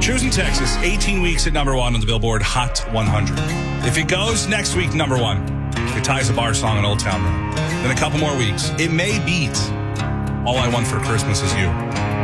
Choosing Texas, 18 weeks at number 1 on the Billboard Hot 100. If it goes next week, number 1, it ties a bar song in Old Town Road. Then a couple more weeks, it may beat All I Want for Christmas Is You.